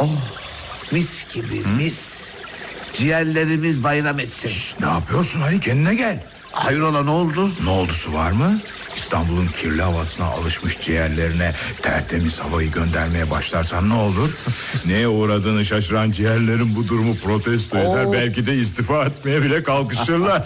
Oh, mis gibi mis. Ciğerlerimiz bayram etsin. Şişt, ne yapıyorsun Ali, kendine gel. Hayrola, ne oldu? Ne oldusu var mı? İstanbul'un kirli havasına alışmış ciğerlerine tertemiz havayı göndermeye başlarsan ne olur? Neye uğradığını şaşıran ciğerlerin bu durumu protesto eder. Belki de istifa etmeye bile kalkışırlar.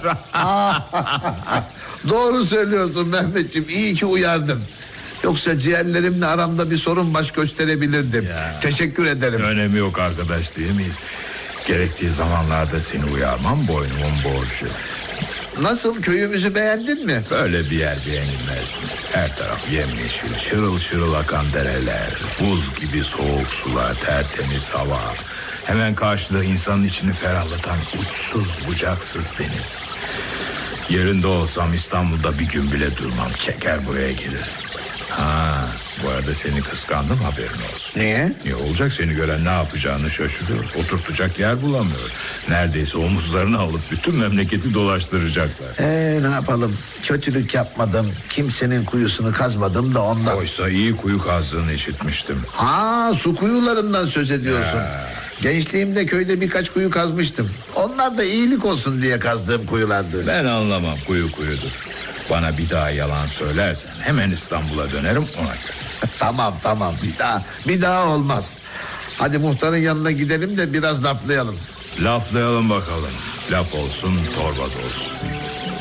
Doğru söylüyorsun Mehmetciğim, iyi ki uyardın. Yoksa ciğerlerimle aramda bir sorun baş gösterebilirdim. Ya. Teşekkür ederim. Önemi yok arkadaş, değil miyiz? Gerektiği zamanlarda seni uyarmam boynumun borcu. Nasıl, köyümüzü beğendin mi? Böyle bir yer beğenilmez mi? Her taraf yemyeşil, şırıl şırıl akan dereler, buz gibi soğuk sular, tertemiz hava. Hemen karşıda insanın içini ferahlatan uçsuz bucaksız deniz. Yerinde olsam İstanbul'da bir gün bile durmam, çeker buraya gelirim. Ha, bu arada seni kıskandım, haberin olsun. Niye? Niye olacak, seni gören ne yapacağını şaşırıyor. Oturtacak yer bulamıyor. Neredeyse omuzlarını alıp bütün memleketi dolaştıracaklar. Ne yapalım? Kötülük yapmadım. Kimsenin kuyusunu kazmadım da ondan. Oysa iyi kuyu kazdığını işitmiştim. Ha, su kuyularından söz ediyorsun. Ha. Gençliğimde köyde birkaç kuyu kazmıştım. Onlar da iyilik olsun diye kazdığım kuyulardı. Ben anlamam, kuyu kuyudur. Bana bir daha yalan söylersen hemen İstanbul'a dönerim, ona göre. Tamam, bir daha olmaz. Hadi muhtarın yanına gidelim de biraz laflayalım. Laflayalım bakalım. Laf olsun, torba da olsun.